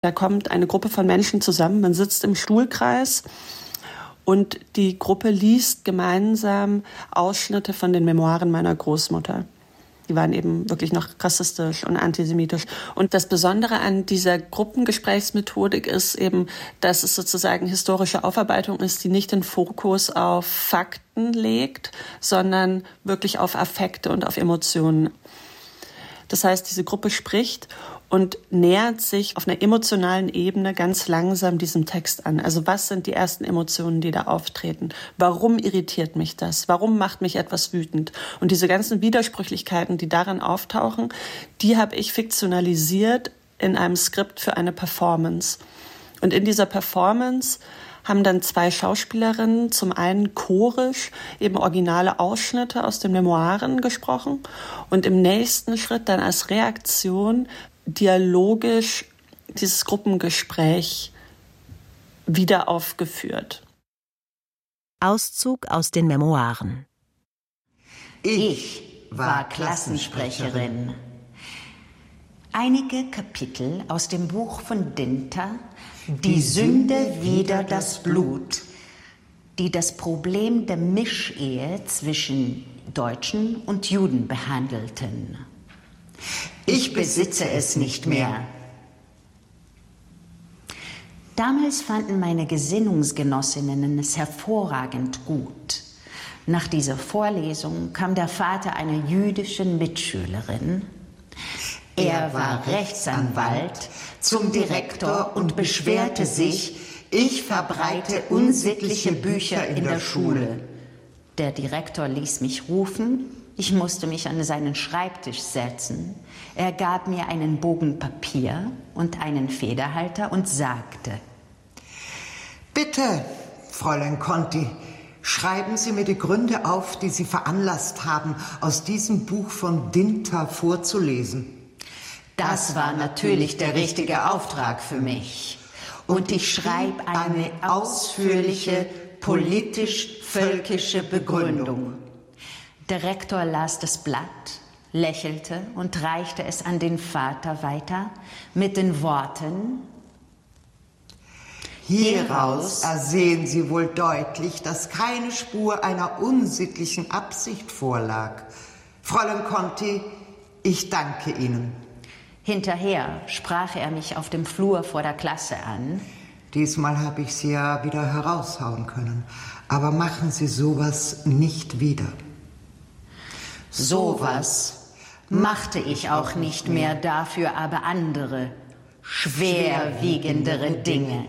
Da kommt eine Gruppe von Menschen zusammen, man sitzt im Stuhlkreis und die Gruppe liest gemeinsam Ausschnitte von den Memoiren meiner Großmutter. Die waren eben wirklich noch rassistisch und antisemitisch. Und das Besondere an dieser Gruppengesprächsmethodik ist eben, dass es sozusagen historische Aufarbeitung ist, die nicht den Fokus auf Fakten legt, sondern wirklich auf Affekte und auf Emotionen. Das heißt, diese Gruppe spricht und nähert sich auf einer emotionalen Ebene ganz langsam diesem Text an. Also was sind die ersten Emotionen, die da auftreten? Warum irritiert mich das? Warum macht mich etwas wütend? Und diese ganzen Widersprüchlichkeiten, die darin auftauchen, die habe ich fiktionalisiert in einem Skript für eine Performance. Und in dieser Performance haben dann 2 Schauspielerinnen zum einen chorisch eben originale Ausschnitte aus den Memoiren gesprochen und im nächsten Schritt dann als Reaktion dialogisch dieses Gruppengespräch wieder aufgeführt. Auszug aus den Memoiren. Ich war Klassensprecherin. Einige Kapitel aus dem Buch von Dinter, Die Sünde wider das Blut, die das Problem der Mischehe zwischen Deutschen und Juden behandelten. Ich besitze es nicht mehr. Damals fanden meine Gesinnungsgenossinnen es hervorragend gut. Nach dieser Vorlesung kam der Vater einer jüdischen Mitschülerin. Er war Rechtsanwalt, zum Direktor und beschwerte sich, ich verbreite unsittliche Bücher in der Schule. Der Direktor ließ mich rufen, ich musste mich an seinen Schreibtisch setzen. Er gab mir einen Bogen Papier und einen Federhalter und sagte: Bitte, Fräulein Conti, schreiben Sie mir die Gründe auf, die Sie veranlasst haben, aus diesem Buch von Dinter vorzulesen. Das war natürlich der richtige Auftrag für mich. Und ich schreibe eine ausführliche, politisch-völkische Begründung. Der Rektor las das Blatt, lächelte und reichte es an den Vater weiter mit den Worten: Hieraus ersehen Sie wohl deutlich, dass keine Spur einer unsittlichen Absicht vorlag. Fräulein Conti, ich danke Ihnen. Hinterher sprach er mich auf dem Flur vor der Klasse an. Diesmal habe ich Sie ja wieder heraushauen können. Aber machen Sie sowas nicht wieder. Sowas machte ich auch nicht mehr, dafür aber andere, schwerwiegendere Dinge.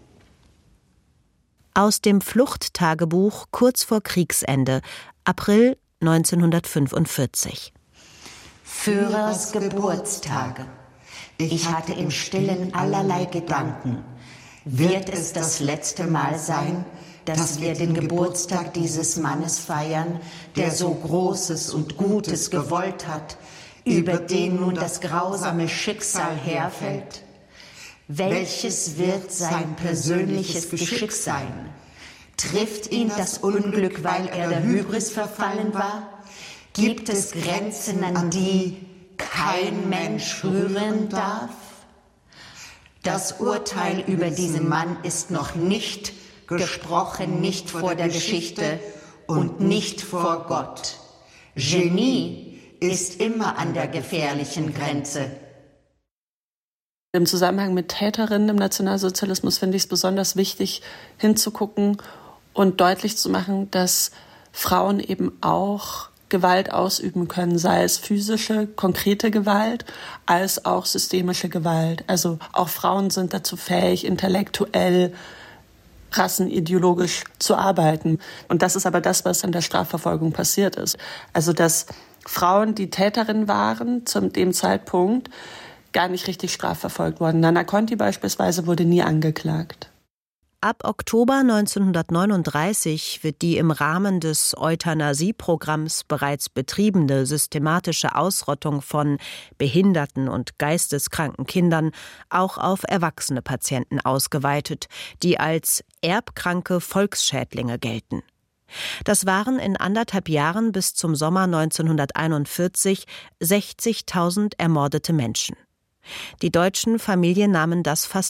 Aus dem Fluchttagebuch kurz vor Kriegsende, April 1945. Führers Geburtstage. Ich hatte im Stillen allerlei Gedanken. Wird es das letzte Mal sein, dass wir den Geburtstag dieses Mannes feiern, der so Großes und Gutes gewollt hat, über den nun das grausame Schicksal herfällt? Welches wird sein persönliches Geschick sein? Trifft ihn das Unglück, weil er der Hybris verfallen war? Gibt es Grenzen, an die kein Mensch rühren darf? Das Urteil über diesen Mann ist noch nicht gesprochen, nicht vor der Geschichte und nicht vor Gott. Genie ist immer an der gefährlichen Grenze. Im Zusammenhang mit Täterinnen im Nationalsozialismus finde ich es besonders wichtig, hinzugucken und deutlich zu machen, dass Frauen eben auch Gewalt ausüben können, sei es physische, konkrete Gewalt, als auch systemische Gewalt. Also auch Frauen sind dazu fähig, intellektuell, rassenideologisch zu arbeiten. Und das ist aber das, was in der Strafverfolgung passiert ist. Also dass Frauen, die Täterinnen waren, zu dem Zeitpunkt gar nicht richtig strafverfolgt wurden. Nana Conti beispielsweise wurde nie angeklagt. Ab Oktober 1939 wird die im Rahmen des Euthanasieprogramms bereits betriebene systematische Ausrottung von behinderten und geisteskranken Kindern auch auf erwachsene Patienten ausgeweitet, die als erbkranke Volksschädlinge gelten. Das waren in 1,5 Jahren bis zum Sommer 1941 60.000 ermordete Menschen. Die deutschen Familien nahmen das fast